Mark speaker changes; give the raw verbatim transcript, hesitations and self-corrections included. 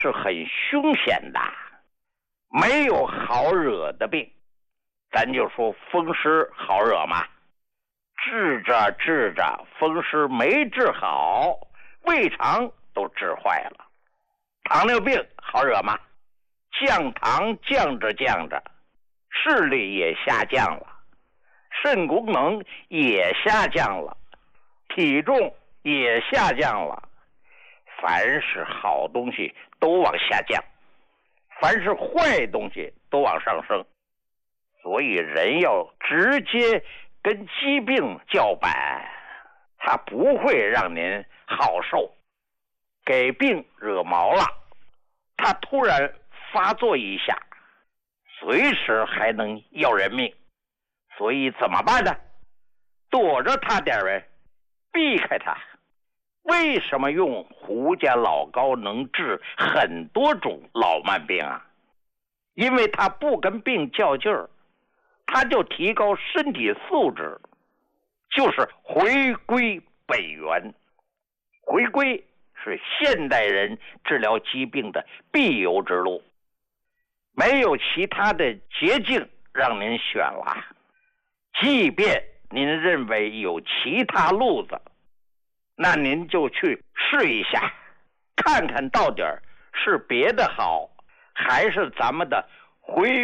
Speaker 1: 是很凶险的，没有好惹的病。咱就说风湿好惹吗？治着治着，风湿没治好，胃肠都治坏了。糖尿病好惹吗？降糖降着降着，视力也下降了，肾功能也下降了，体重也下降了。凡是好东西都往下降，凡是坏东西都往上升。所以人要直接跟疾病叫板，他不会让您好受。给病惹毛了，他突然发作一下，随时还能要人命。所以怎么办呢？躲着他点人，避开他。为什么用胡家老膏能治很多种老慢病啊？因为他不跟病较劲儿，他就提高身体素质，就是回归本源。回归是现代人治疗疾病的必由之路，没有其他的捷径让您选了。即便您认为有其他路子，那您就去试一下，看看到底是别的好，还是咱们的回